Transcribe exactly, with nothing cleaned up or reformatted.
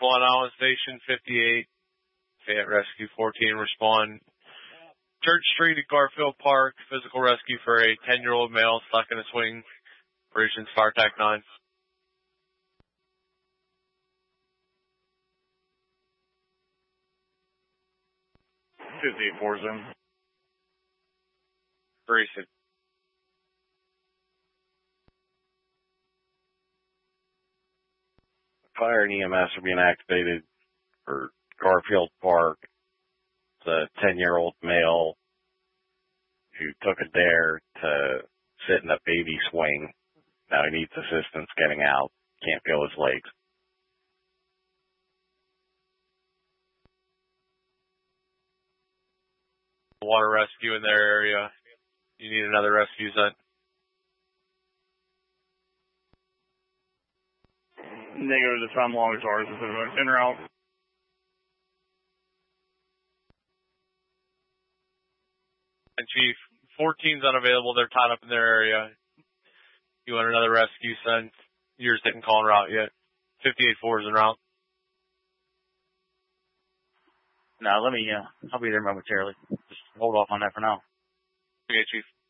One Island Station fifty-eight. Fayette Rescue fourteen, respond. Church Street at Garfield Park. Physical rescue for a ten-year-old male stuck in a swing. Operations Fire Tac nine. fifty-eight four zone. Grayson. Fire and E M S are being activated for Garfield Park. It's a ten-year-old male who took a dare to sit in a baby swing. Now he needs assistance getting out. Can't feel his legs. Water rescue in their area. You need another rescue sent. Negative to time long as ours. Is in or out? And Chief, fourteen's unavailable. They're tied up in their area. You want another rescue sent? Yours didn't call en route yet. fifty-eight four is en route. No, let me, uh, I'll be there momentarily. Just hold off on that for now. Okay, Chief.